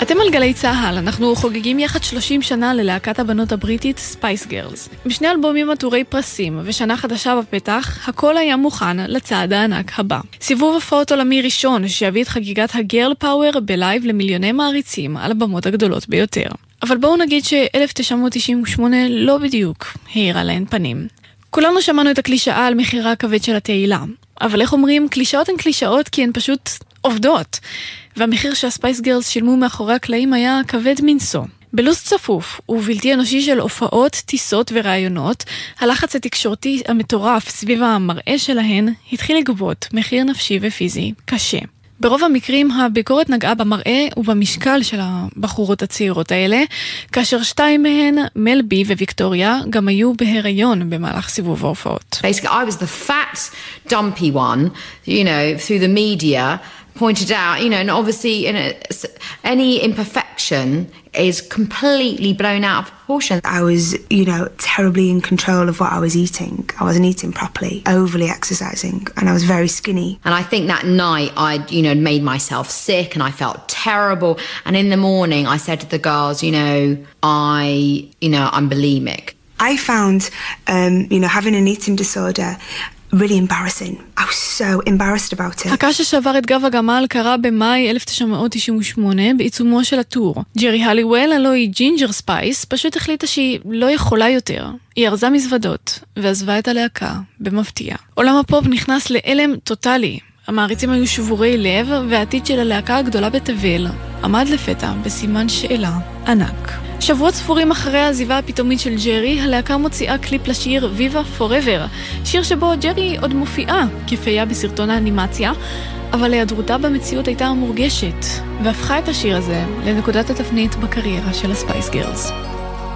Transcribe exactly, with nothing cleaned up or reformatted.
אתם על גלי צהל, אנחנו חוגגים יחד שלושים שנה ללהקת הבנות הבריטית ספייס גרלס. בשני אלבומים עטורי פרסים ושנה חדשה בפתח, הכל היה מוכן לצעד הענק הבא. סיבוב הופעות עולמי ראשון שהביא את חגיגת הגרל פאוור בלייב למיליוני מעריצים על הבמות הגדולות ביותר. אבל בואו נגיד ש-אלף תשע מאות תשעים ושמונה לא בדיוק העירה להן פנים. כולנו שמענו את הקלישאה על מחירה הכבד של התהילה, אבל איך אומרים, קלישאות הן קלישאות כי הן פשוט עובדות. והמחיר שהספייס גרלס שילמו מאחורי הקלעים היה כבד מנסו. בלוס צפוף ובלתי אנושי של הופעות, טיסות ורעיונות, הלחץ התקשורתי המטורף סביב המראה שלהן התחיל לגבות מחיר נפשי ופיזי קשה. ברוב המקרים הביקורת נגעה במראה ובמשקל של הבחורות הצעירות האלה, כאשר שתיים מהן, מל בי וויקטוריה, גם היו בהיריון במהלך סיבוב ההופעות. Basically, I was the fat, dumpy one, you know, through the media, pointed out, you know, and obviously you know, any imperfection is completely blown out of proportion. I was, you know, terribly in control of what I was eating. I wasn't eating properly, overly exercising, and I was very skinny. And I think that night I, you know, made myself sick and I felt terrible. And in the morning I said to the girls, you know, I, you know, I'm bulimic. I found, um, you know, having an eating disorder really embarrassing. I was so embarrassed about it. הקש ששבר את גב הגמל קרה במאי אלף תשע מאות תשעים ושמונה בעיצומו של הטור. ג'רי הליוול, הלוא היא ג'ינג'ר ספייס, פשוט החליטה שהיא לא יכולה יותר. היא ארזה מזוודות ועזבה את הלהקה במפתיע. עולם הפופ נכנס לאלם טוטלי. המעריצים היו שבורי לב, והעתיד של הלהקה הגדולה בתבל עמד לפתע בסימן שאלה ענק. שבועות ספורים אחרי העזיבה הפתאומית של ג'רי, הלהקה מוציאה קליפ לשיר ויבה פוראבר, שיר שבו ג'רי עוד מופיעה כפיה בסרטון האנימציה, אבל היעדרותה במציאות הייתה מורגשת, והפכה את השיר הזה לנקודת התפנית בקריירה של הספייס גרלס.